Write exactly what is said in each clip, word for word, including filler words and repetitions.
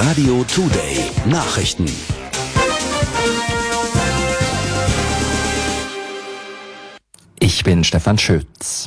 Radio Today Nachrichten. Ich bin Stefan Schütz.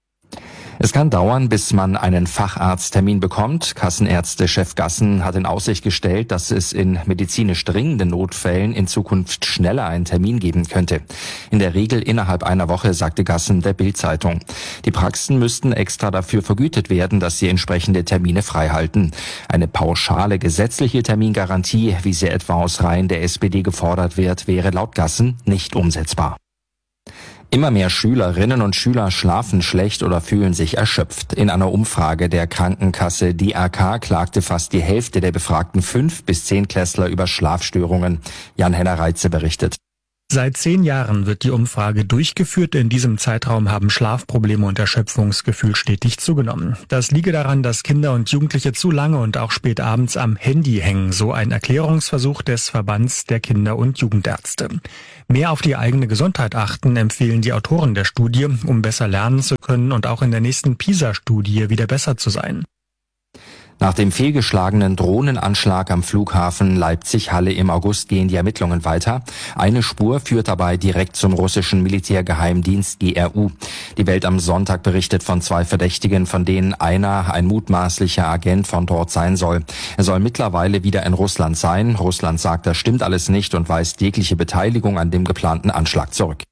Es kann dauern, bis man einen Facharzttermin bekommt. Kassenärzte-Chef Gassen hat in Aussicht gestellt, dass es in medizinisch dringenden Notfällen in Zukunft schneller einen Termin geben könnte. In der Regel innerhalb einer Woche, sagte Gassen der Bild-Zeitung. Die Praxen müssten extra dafür vergütet werden, dass sie entsprechende Termine freihalten. Eine pauschale gesetzliche Termingarantie, wie sie etwa aus Reihen der S P D gefordert wird, wäre laut Gassen nicht umsetzbar. Immer mehr Schülerinnen und Schüler schlafen schlecht oder fühlen sich erschöpft. In einer Umfrage der Krankenkasse D A K klagte fast die Hälfte der befragten fünf- bis zehnklässler über Schlafstörungen. Jan-Henner Reitze berichtet. Seit zehn Jahren wird die Umfrage durchgeführt. In diesem Zeitraum haben Schlafprobleme und Erschöpfungsgefühl stetig zugenommen. Das liege daran, dass Kinder und Jugendliche zu lange und auch spät abends am Handy hängen, so ein Erklärungsversuch des Verbands der Kinder- und Jugendärzte. Mehr auf die eigene Gesundheit achten, empfehlen die Autoren der Studie, um besser lernen zu können und auch in der nächsten PISA-Studie wieder besser zu sein. Nach dem fehlgeschlagenen Drohnenanschlag am Flughafen Leipzig-Halle im August gehen die Ermittlungen weiter. Eine Spur führt dabei direkt zum russischen Militärgeheimdienst G R U. Die Welt am Sonntag berichtet von zwei Verdächtigen, von denen einer ein mutmaßlicher Agent von dort sein soll. Er soll mittlerweile wieder in Russland sein. Russland sagt, das stimmt alles nicht und weist jegliche Beteiligung an dem geplanten Anschlag zurück.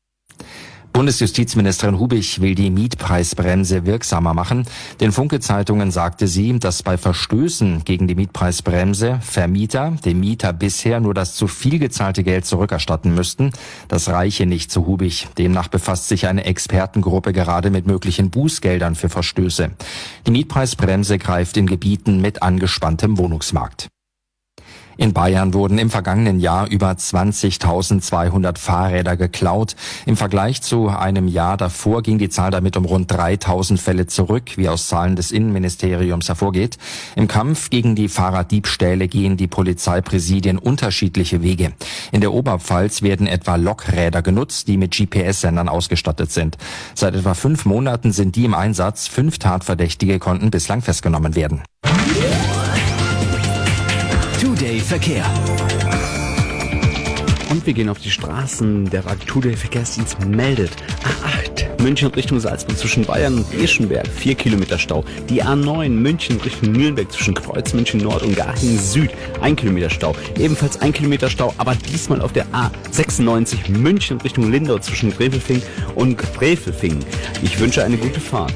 Bundesjustizministerin Hubich will die Mietpreisbremse wirksamer machen. Den Funke-Zeitungen sagte sie, dass bei Verstößen gegen die Mietpreisbremse Vermieter dem Mieter bisher nur das zu viel gezahlte Geld zurückerstatten müssten. Das reiche nicht, zu Hubich. Demnach befasst sich eine Expertengruppe gerade mit möglichen Bußgeldern für Verstöße. Die Mietpreisbremse greift in Gebieten mit angespanntem Wohnungsmarkt. In Bayern wurden im vergangenen Jahr über zwanzigtausendzweihundert Fahrräder geklaut. Im Vergleich zu einem Jahr davor ging die Zahl damit um rund dreitausend Fälle zurück, wie aus Zahlen des Innenministeriums hervorgeht. Im Kampf gegen die Fahrraddiebstähle gehen die Polizeipräsidien unterschiedliche Wege. In der Oberpfalz werden etwa Lokräder genutzt, die mit G P S-Sendern ausgestattet sind. Seit etwa fünf Monaten sind die im Einsatz. Fünf Tatverdächtige konnten bislang festgenommen werden. Today Verkehr. Und wir gehen auf die Straßen. Der Today Verkehrsdienst meldet A acht München Richtung Salzburg zwischen Bayern und Eschenberg vier Kilometer Stau. Die A neun München Richtung Nürnberg zwischen Kreuz München Nord und Garching Süd ein Kilometer Stau. Ebenfalls ein Kilometer Stau, aber diesmal auf der A sechsundneunzig München Richtung Lindau zwischen Grevelfing und Grevelfing. Ich wünsche eine gute Fahrt.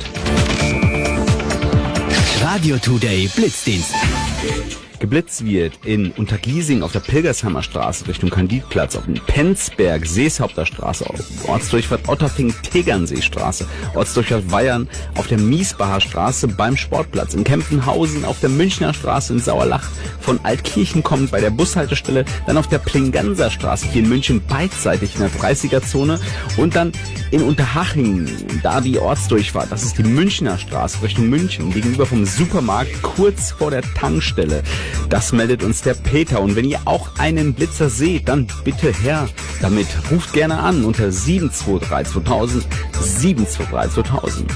Radio Today Blitzdienst. Geblitzt wird in Untergiesing auf der Pilgersheimer Straße Richtung Kandidplatz, auf dem Penzberg, Seeshaupter Straße, auf Ortsdurchfahrt Otterfing, Tegernseestraße, Ortsdurchfahrt Weyern, auf der Miesbacher Straße beim Sportplatz, in Kempenhausen, auf der Münchner Straße in Sauerlach, von Altkirchen kommt bei der Bushaltestelle, dann auf der Plinganser Straße hier in München beidseitig in der dreißiger-Zone und dann in Unterhaching, da die Ortsdurchfahrt, das ist die Münchner Straße Richtung München, gegenüber vom Supermarkt kurz vor der Tankstelle. Das meldet uns der Peter. Und wenn ihr auch einen Blitzer seht, dann bitte her damit. Ruft gerne an unter sieben zwei drei zweitausend, sieben zwei drei zweitausend.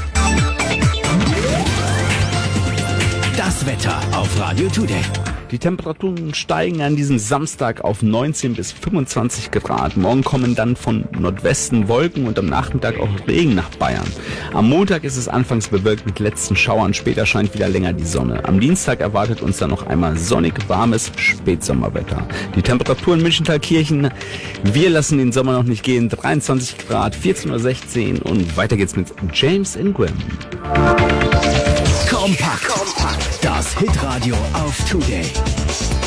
Das Wetter auf Radio Today. Die Temperaturen steigen an diesem Samstag auf neunzehn bis fünfundzwanzig Grad. Morgen kommen dann von Nordwesten Wolken und am Nachmittag auch Regen nach Bayern. Am Montag ist es anfangs bewölkt mit letzten Schauern, später scheint wieder länger die Sonne. Am Dienstag erwartet uns dann noch einmal sonnig, warmes Spätsommerwetter. Die Temperatur in Münchental-Kirchen, wir lassen den Sommer noch nicht gehen, dreiundzwanzig Grad, vierzehn Uhr sechzehn und weiter geht's mit James Ingram. Kompakt. Kompakt. Das Hitradio auf Today.